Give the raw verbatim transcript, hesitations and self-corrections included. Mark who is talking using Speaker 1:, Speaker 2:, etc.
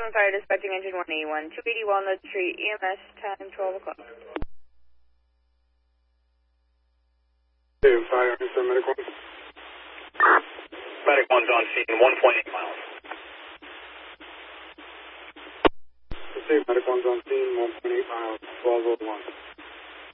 Speaker 1: seven Fire dispatching engine one eighty-one, two eighty Walnut Street, E M S, time twelve o'clock.
Speaker 2: Hey, Fire, is there medic one?
Speaker 3: Medic one's on scene, one point eight miles.
Speaker 2: Hey, medic one's on scene, one point eight miles, twelve oh one.